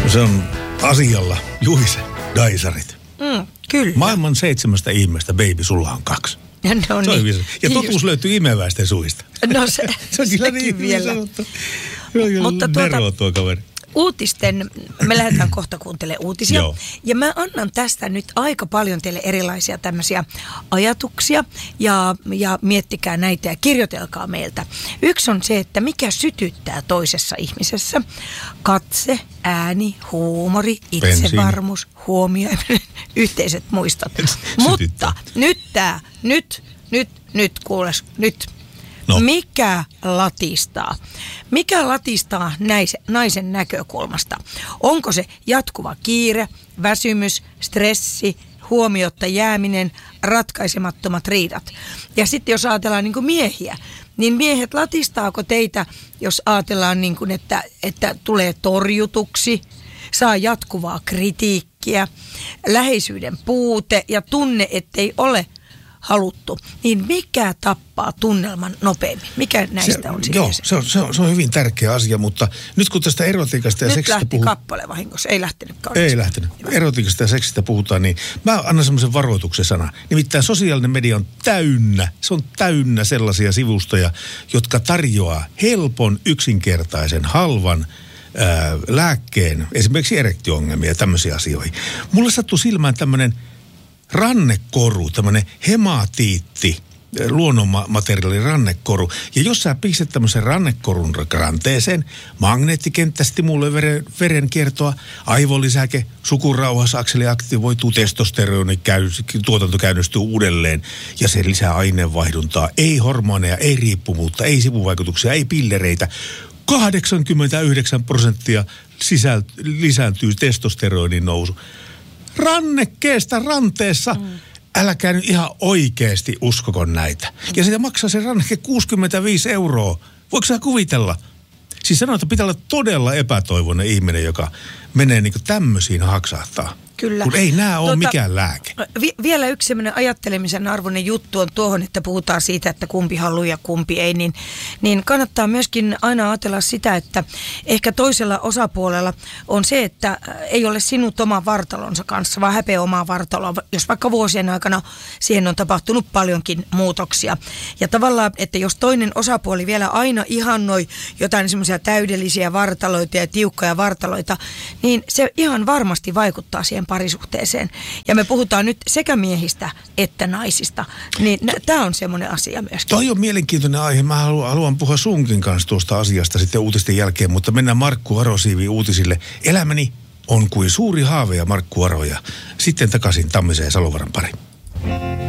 Se on asialla. Juise, Daisarit. Kyllä. Maailman 7 ihmeestä, baby, sulla on 2. No niin. Ja totuus löytyy imeväisten suista. No se on kyllä niin vielä. Sanottu. Mutta tuo kaveri. Uutisten, me lähdetään kohta kuuntelemaan uutisia. Joo. Ja mä annan tästä nyt aika paljon teille erilaisia tämmöisiä ajatuksia ja miettikää näitä ja kirjoitelkaa meiltä. Yksi on se, että mikä sytyttää toisessa ihmisessä. Katse, ääni, huumori, itsevarmuus, huomioiminen, yhteiset muistot. Mutta nyt kuules, nyt. No. Mikä latistaa? Mikä latistaa naisen näkökulmasta? Onko se jatkuva kiire, väsymys, stressi, huomiotta jääminen, ratkaisemattomat riidat? Ja sitten jos ajatellaan niin kuin miehiä, niin miehet latistaako teitä, jos ajatellaan niin kuin, että tulee torjutuksi, saa jatkuvaa kritiikkiä, läheisyyden puute ja tunne, ettei ole haluttu, niin mikä tappaa tunnelman nopeammin? Mikä näistä on sitten? Joo, se on hyvin tärkeä asia, mutta nyt kun tästä erotiikasta ja nyt seksistä lähti kappale vahingossa, ei lähtenyt kauheasti. Ei lähtenyt. Erotiikasta ja seksistä puhutaan, niin mä annan semmoisen varoituksen sana. Nimittäin sosiaalinen media on täynnä sellaisia sivustoja, jotka tarjoaa helpon, yksinkertaisen, halvan lääkkeen, esimerkiksi erektio-ongelmia ja tämmöisiä asioihin. Mulle sattui silmään tämmöinen rannekoru, tämmöinen hematiitti, luonnonmateriaali rannekoru. Ja jos sä pistät tämmöisen rannekorun ranteeseen, magneettikenttä stimuloi verenkiertoa, aivolisäke, sukurauhasakseli aktivoituu, testosteroni tuotanto käynnistyy uudelleen ja se lisää aineenvaihduntaa. Ei hormoneja, ei riippuvuutta, ei sivuvaikutuksia, ei pillereitä. 89% lisääntyy testosteronin nousu. Rannekkeesta ranteessa. Älkää nyt ihan oikeasti uskoko näitä. Ja sitä maksaa se ranneke 65 €. Voiko sä kuvitella? Siis sanotaan, että pitää olla todella epätoivoinen ihminen, joka menee niin kuin tämmöisiin haksahtaa. Kyllä. Kun ei nämä ole mikään lääke. Vielä yksi sellainen ajattelemisen arvoinen juttu on tuohon, että puhutaan siitä, että kumpi haluaa ja kumpi ei, niin kannattaa myöskin aina ajatella sitä, että ehkä toisella osapuolella on se, että ei ole sinut oman vartalonsa kanssa, vaan häpeä omaa vartaloa, jos vaikka vuosien aikana siihen on tapahtunut paljonkin muutoksia. Ja tavallaan, että jos toinen osapuoli vielä aina ihannoi jotain semmoisia täydellisiä vartaloita ja tiukkoja vartaloita, niin se ihan varmasti vaikuttaa siihen parisuhteeseen. Ja me puhutaan nyt sekä miehistä että naisista. Niin tämä on semmoinen asia myöskin. Toi on mielenkiintoinen aihe. Mä haluan puhua sunkin kanssa tuosta asiasta sitten uutisten jälkeen, mutta mennään Markku Aro-Siivi uutisille. Elämäni on kuin suuri haave ja Markku Aro ja sitten takaisin Tammisen ja Salovaran pari.